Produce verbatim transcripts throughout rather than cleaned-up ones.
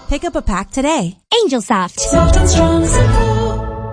Pick up a pack today. Angel Soft. Soft and strong, simple.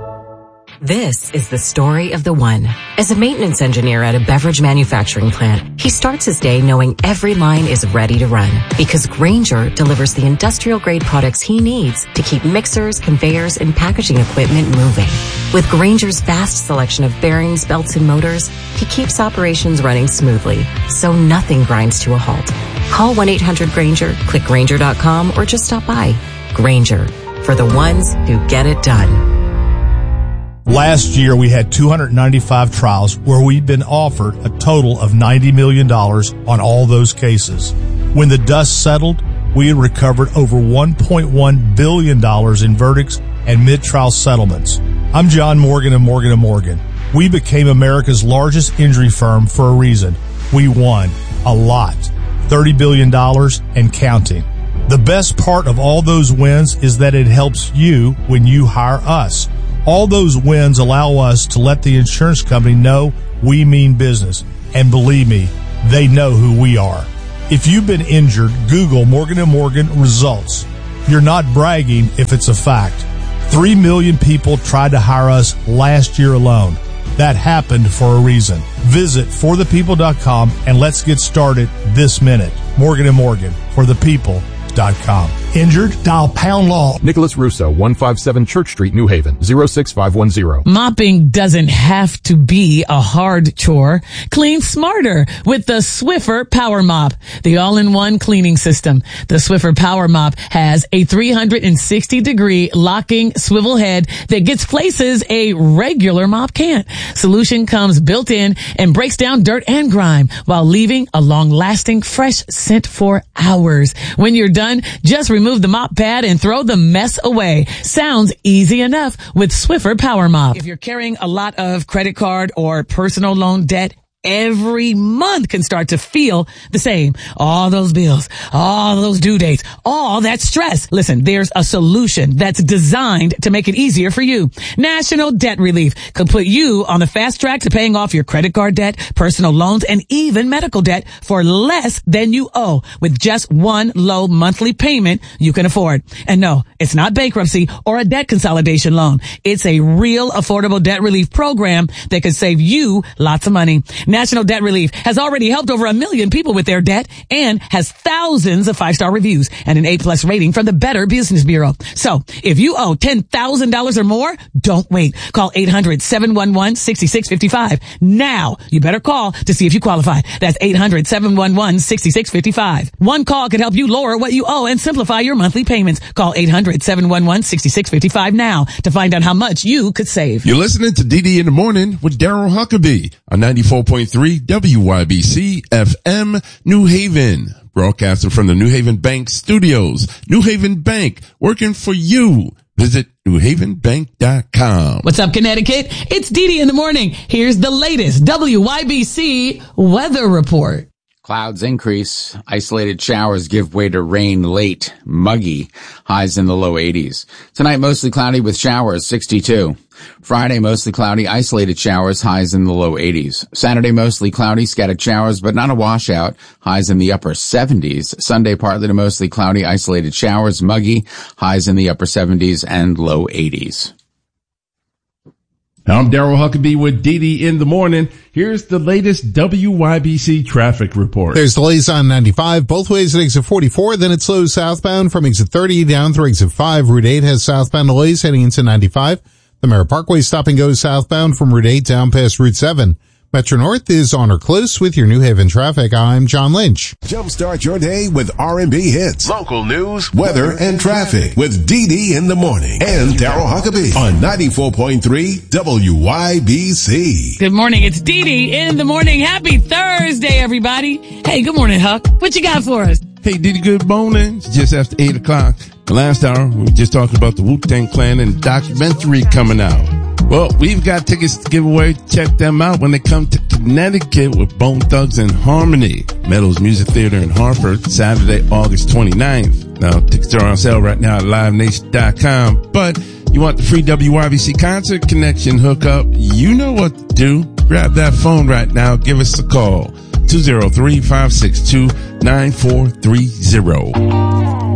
This is the story of the one. As a maintenance engineer at a beverage manufacturing plant, he starts his day knowing every line is ready to run because Grainger delivers the industrial-grade products he needs to keep mixers, conveyors, and packaging equipment moving. With Grainger's vast selection of bearings, belts, and motors, he keeps operations running smoothly, so nothing grinds to a halt. Call one eight hundred Grainger, click Grainger dot com, or just stop by. Grainger, for the ones who get it done. Last year, we had two hundred ninety-five trials where we'd been offered a total of ninety million dollars on all those cases. When the dust settled, we had recovered over one point one billion dollars in verdicts and mid-trial settlements. I'm John Morgan of Morgan and Morgan. We became America's largest injury firm for a reason. We won a lot, thirty billion dollars and counting. The best part of all those wins is that it helps you when you hire us. All those wins allow us to let the insurance company know we mean business. And believe me, they know who we are. If you've been injured, Google Morgan and Morgan results. You're not bragging if it's a fact. Three million people tried to hire us last year alone. That happened for a reason. Visit for the people dot com and let's get started this minute. Morgan and Morgan, for the people dot com. Injured? Dial pound law. Nicholas Russo, one fifty-seven Church Street, New Haven, zero six five one zero. Mopping doesn't have to be a hard chore. Clean smarter with the Swiffer Power Mop, the all-in-one cleaning system. The Swiffer Power Mop has a three hundred sixty degree locking swivel head that gets places a regular mop can't. Solution comes built in and breaks down dirt and grime while leaving a long-lasting fresh scent for hours. When you're done, just remove the mop pad and throw the mess away. Sounds easy enough with Swiffer Power Mop. If you're carrying a lot of credit card or personal loan debt, every month can start to feel the same. All those bills, all those due dates, all that stress. Listen, there's a solution that's designed to make it easier for you. National Debt Relief could put you on the fast track to paying off your credit card debt, personal loans, and even medical debt for less than you owe with just one low monthly payment you can afford. And no, it's not bankruptcy or a debt consolidation loan. It's a real affordable debt relief program that could save you lots of money. National Debt Relief has already helped over a million people with their debt and has thousands of five-star reviews and an A plus rating from the Better Business Bureau. So if you owe ten thousand dollars or more, don't wait. Call eight hundred, seven one one, six six five five. Now, you better call to see if you qualify. That's eight hundred, seven one one, six six five five. One call can help you lower what you owe and simplify your monthly payments. Call eight hundred, seven one one, six six five five now to find out how much you could save. You're listening to D D in the Morning with Daryl Huckabee on ninety-four point three W Y B C F M New Haven, broadcasting from the New Haven Bank Studios. New Haven Bank, working for you. Visit new haven bank dot com. What's up, Connecticut? It's Dee Dee in the Morning. Here's the latest W Y B C weather report. Clouds increase. Isolated showers give way to rain late. Muggy. Highs in the low eighties. Tonight, mostly cloudy with showers, sixty-two. Friday, mostly cloudy, isolated showers, highs in the low eighties. Saturday, mostly cloudy, scattered showers, but not a washout, highs in the upper seventies. Sunday, partly to mostly cloudy, isolated showers, muggy, highs in the upper seventies and low eighties. I'm Daryl Huckabee with D D in the Morning. Here's the latest W Y B C traffic report. There's delays on ninety-five, both ways at exit forty-four, then it slows southbound from exit thirty down through exit five. Route eight has southbound delays heading into ninety-five. The Merritt Parkway stop and go southbound from Route eight down past Route seven. Metro North is on or close with your New Haven traffic. I'm John Lynch. Jumpstart your day with R and B hits, local news, weather, and traffic with D D in the Morning and Daryl Huckabee on ninety-four point three W Y B C. Good morning. It's Dee Dee in the Morning. Happy Thursday, everybody. Hey, good morning, Huck. What you got for us? Hey, Didi, good morning. It's just after eight o'clock. The last hour, we were just talking about the Wu-Tang Clan and documentary coming out. Well, we've got tickets to give away. Check them out when they come to Connecticut with Bone Thugs and Harmony. Meadows Music Theater in Hartford, Saturday, August twenty-ninth. Now, tickets are on sale right now at live nation dot com. But you want the free W Y B C concert connection hookup? You know what to do. Grab that phone right now. Give us a call. two oh three, five six two, nine four three oh.